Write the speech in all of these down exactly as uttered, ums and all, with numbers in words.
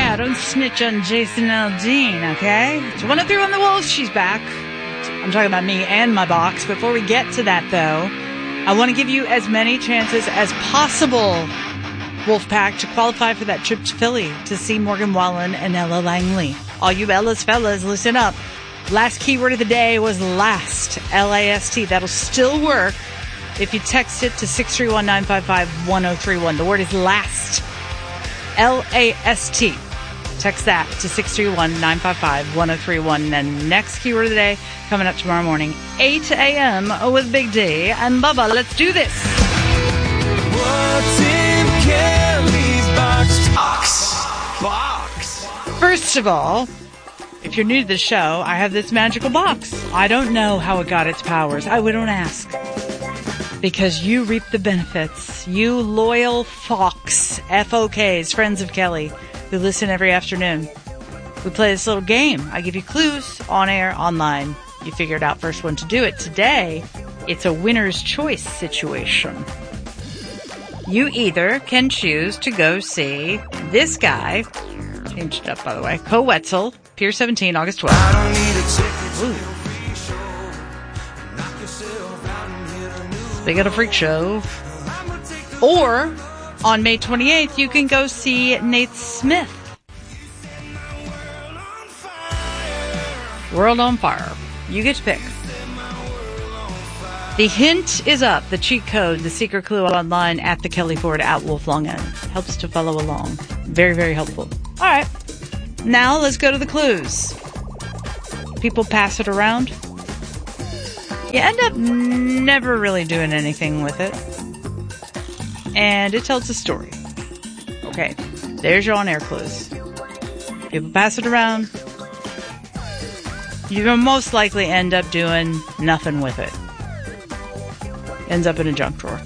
Yeah, don't snitch on Jason Aldean, okay? It's one oh three on the Wolf. She's back. I'm talking about me and my box. Before we get to that, though, I want to give you as many chances as possible, Wolfpack, to qualify for that trip to Philly to see Morgan Wallen and Ella Langley. All you Ella's fellas, listen up. Last keyword of the day was last, L A S T. That'll still work if you text it to six three one, nine five five, one oh three one. The word is last, L A S T. Text that to six three one, nine five five, one oh three one. And next keyword of the day coming up tomorrow morning, eight a.m. with Big D and Bubba. Let's do this. What's in Kelly's box? Box. Box. First of all, if you're new to the show, I have this magical box. I don't know how it got its powers. I would don't ask. Because you reap the benefits. You loyal Fox, F O Ks, friends of Kelly, who listen every afternoon. We play this little game. I give you clues on air, online. You figure it out first one to do it. Today, it's a winner's choice situation. You either can choose to go see this guy, changed it up by the way, Co Wetzel, Pier seventeen, August twelfth. I don't need a ticket. They got a freak show. Or on May twenty-eighth, you can go see Nate Smith. World on Fire. You get to pick. The hint is up. The cheat code, the secret clue online at the Kelly Ford at Wolf Long Island. Helps to follow along. Very, very helpful. All right. Now let's go to the clues. People pass it around. You end up never really doing anything with it. And it tells a story. Okay, there's your on-air clues. People pass it around. You're going to most likely end up doing nothing with it. Ends up in a junk drawer.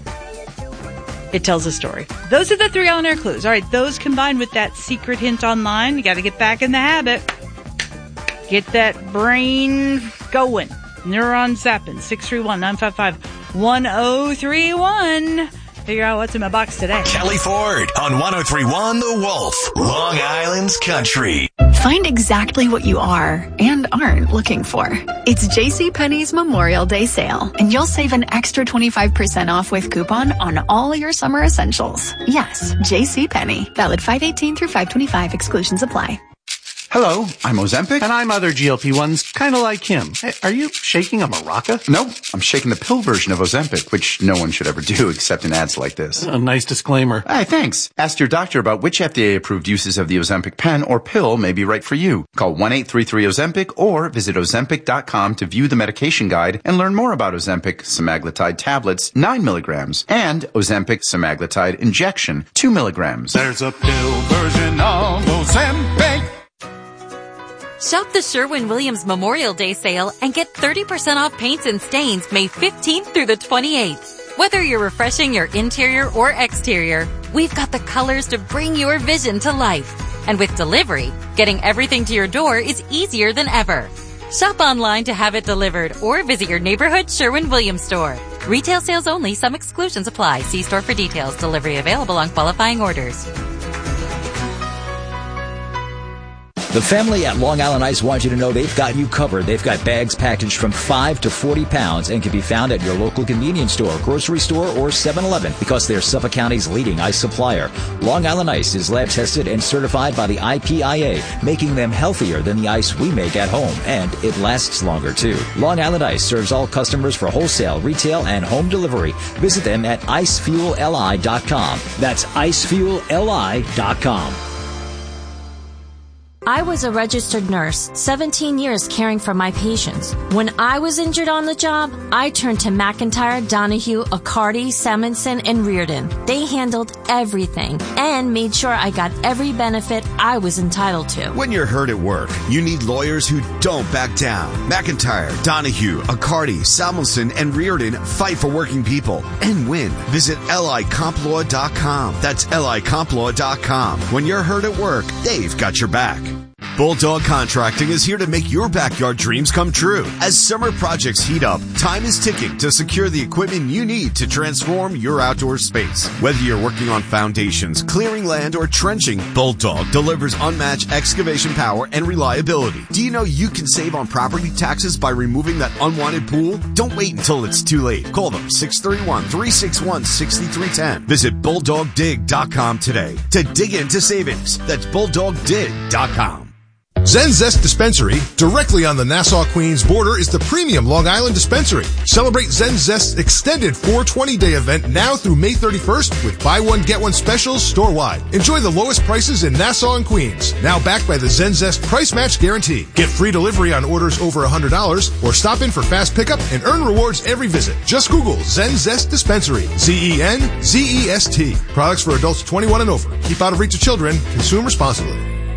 It tells a story. Those are the three on-air clues. All right, those combined with that secret hint online, you got to get back in the habit. Get that brain going. Neuron zapping. six three one, nine five five, one oh three one. Figure out what's in my box today. Kelly Ford on one oh three one The Wolf, Long Island's Country. Find exactly what you are and aren't looking for. It's JCPenney's Memorial Day sale, and you'll save an extra twenty-five percent off with coupon on all your summer essentials. Yes, JCPenney. Valid five eighteen through five twenty-five. Exclusions apply. Hello, I'm Ozempic. And I'm other G L P ones, kind of like him. Hey, are you shaking a maraca? No, I'm shaking the pill version of Ozempic, which no one should ever do except in ads like this. A nice disclaimer. Hey, thanks. Ask your doctor about which F D A-approved uses of the Ozempic pen or pill may be right for you. Call one eight three three Ozempic or visit Ozempic dot com to view the medication guide and learn more about Ozempic semaglutide tablets, nine milligrams, and Ozempic semaglutide injection, two milligrams. There's a pill version of Ozempic. Shop the Sherwin-Williams Memorial Day sale and get thirty percent off paints and stains May fifteenth through the twenty-eighth. Whether you're refreshing your interior or exterior, we've got the colors to bring your vision to life. And with delivery, getting everything to your door is easier than ever. Shop online to have it delivered or visit your neighborhood Sherwin-Williams store. Retail sales only. Some exclusions apply. See store for details. Delivery available on qualifying orders. The family at Long Island Ice wants you to know they've got you covered. They've got bags packaged from five to forty pounds and can be found at your local convenience store, grocery store, or seven eleven because they're Suffolk County's leading ice supplier. Long Island Ice is lab tested and certified by the I P I A, making them healthier than the ice we make at home, and it lasts longer too. Long Island Ice serves all customers for wholesale, retail, and home delivery. Visit them at ice fuel L I dot com. That's ice fuel L I dot com. I was a registered nurse, seventeen years caring for my patients. When I was injured on the job, I turned to McIntyre, Donahue, Accardi, Simonson, and Reardon. They handled everything and made sure I got every benefit I was entitled to. When you're hurt at work, you need lawyers who don't back down. McIntyre, Donahue, Accardi, Samuelson, and Reardon fight for working people and win. Visit L I comp law dot com. That's L I comp law dot com. When you're hurt at work, they've got your back. Bulldog Contracting is here to make your backyard dreams come true. As summer projects heat up, time is ticking to secure the equipment you need to transform your outdoor space. Whether you're working on foundations, clearing land, or trenching, Bulldog delivers unmatched excavation power and reliability. Do you know you can save on property taxes by removing that unwanted pool? Don't wait until it's too late. Call them six three one, three six one, six three one zero. Visit bulldog dig dot com today to dig into savings. That's bulldog dig dot com. Zenzest Dispensary, directly on the Nassau-Queens border, is the premium Long Island dispensary. Celebrate Zenzest's extended four twenty day event now through May thirty-first with buy one, get one specials store-wide. Enjoy the lowest prices in Nassau and Queens. Now backed by the Zenzest Price Match Guarantee. Get free delivery on orders over one hundred dollars or stop in for fast pickup and earn rewards every visit. Just Google Zenzest Dispensary. Z E N Z E S T. Products for adults twenty-one and over. Keep out of reach of children. Consume responsibly.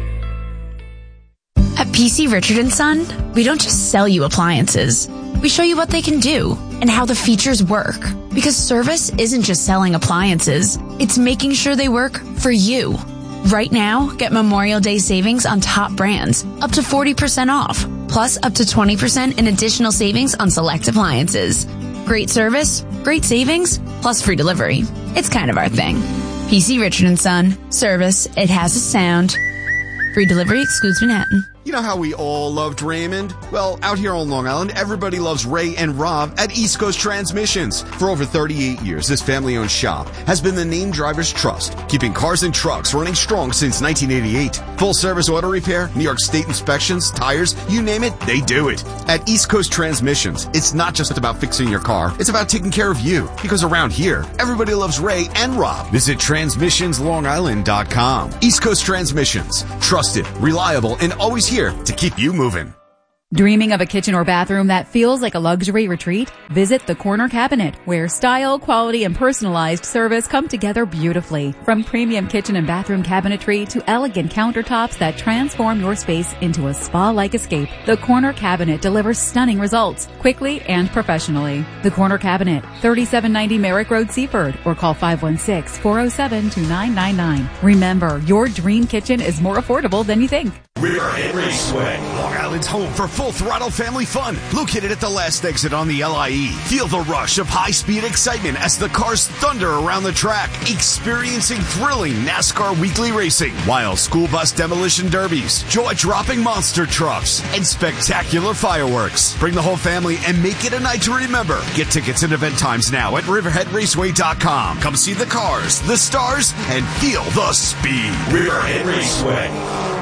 At P C Richard and Son, we don't just sell you appliances. We show you what they can do and how the features work. Because service isn't just selling appliances, it's making sure they work for you. Right now, get Memorial Day savings on top brands, up to forty percent off, plus up to twenty percent in additional savings on select appliances. Great service, great savings, plus free delivery. It's kind of our thing. P C Richard and Son. Service, it has a sound. Free delivery excludes Manhattan. You know how we all loved Raymond? Well, out here on Long Island, everybody loves Ray and Rob at East Coast Transmissions. For over thirty-eight years, this family-owned shop has been the name driver's trust, keeping cars and trucks running strong since nineteen eighty-eight. Full-service auto repair, New York State inspections, tires, you name it, they do it. At East Coast Transmissions, it's not just about fixing your car, it's about taking care of you. Because around here, everybody loves Ray and Rob. Visit transmissions long island dot com. East Coast Transmissions. Trusted, reliable, and always here to keep you moving. Dreaming of a kitchen or bathroom that feels like a luxury retreat? Visit the Corner Cabinet, where style, quality, and personalized service come together beautifully. From premium kitchen and bathroom cabinetry to elegant countertops that transform your space into a spa-like escape, the Corner Cabinet delivers stunning results, quickly and professionally. The Corner Cabinet, thirty-seven ninety Merrick Road, Seaford, or call five one six, four oh seven, two nine nine nine. Remember, your dream kitchen is more affordable than you think. Riverhead Raceway, Long Island's home for full throttle family fun. Located at the last exit on the L I E. Feel the rush of high-speed excitement as the cars thunder around the track. Experiencing thrilling NASCAR weekly racing, wild school bus demolition derbies, jaw-dropping monster trucks, and spectacular fireworks. Bring the whole family and make it a night to remember. Get tickets and event times now at riverhead raceway dot com. Come see the cars, the stars, and feel the speed. Riverhead Raceway.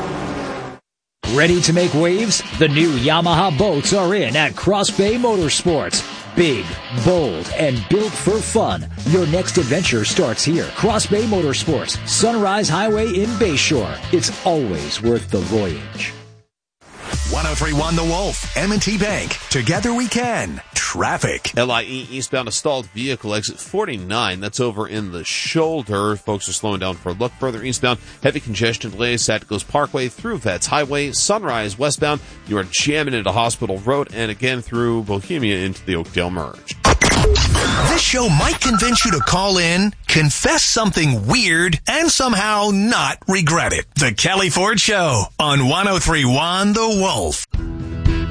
Ready to make waves? The new Yamaha boats are in at Cross Bay Motorsports. Big, bold, and built for fun. Your next adventure starts here. Cross Bay Motorsports, Sunrise Highway in Bayshore. It's always worth the voyage. one oh three point one The Wolf, M and T Bank. Together we can. Traffic. L I E eastbound, a stalled vehicle, exit forty-nine. That's over in the shoulder. Folks are slowing down for a look. Further eastbound, heavy congestion delays, Saticos Parkway through Vets Highway. Sunrise westbound, you are jamming into Hospital Road, and again through Bohemia into the Oakdale Merge. This show might convince you to call in, confess something weird, and somehow not regret it. The Kelly Ford Show on one oh three point one The Wolf.